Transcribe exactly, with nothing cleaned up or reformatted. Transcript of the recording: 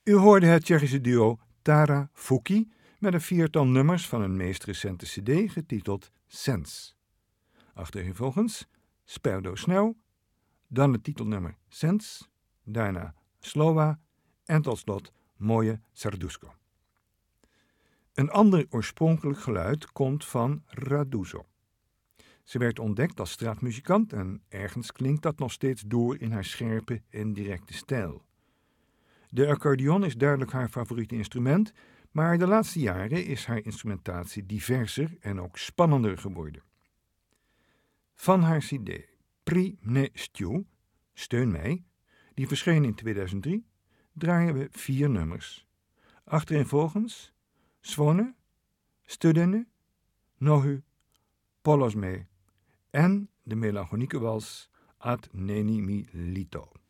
U hoorde het Tsjechische duo Tara Fuki met een viertal nummers van hun meest recente cd getiteld Sense. Achtereenvolgens Spel Sneeuw, dan het titelnummer Sense, daarna Slova en tot slot Mooie Serduszko. Een ander oorspronkelijk geluid komt van Raduzo. Ze werd ontdekt als straatmuzikant en ergens klinkt dat nog steeds door in haar scherpe en directe stijl. De accordeon is duidelijk haar favoriete instrument, maar de laatste jaren is haar instrumentatie diverser en ook spannender geworden. Van haar cd Pri Mne Stju, Steun mij, die verscheen in tweeduizend drie, draaien we vier nummers. Achtereenvolgens Svone, Studene, Nohu, Polos me en de melancholieke wals Ad neni mi lito.